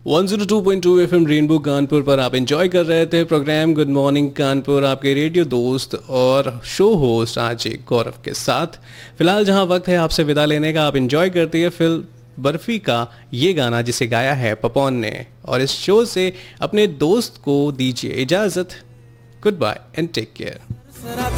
102.2 FM rainbow Kanpur पर आप enjoy कर रहे थे प्रोग्राम गुड मॉर्निंग कानपुर, आपके रेडियो दोस्त और शो होस्ट आज गौरव के साथ। फिलहाल जहां वक्त है आपसे विदा लेने का, आप एंजॉय करती है फिल्म बर्फी का ये गाना जिसे गाया है पपॉन ने, और इस शो से अपने दोस्त को दीजिए इजाजत। Good bye and take care.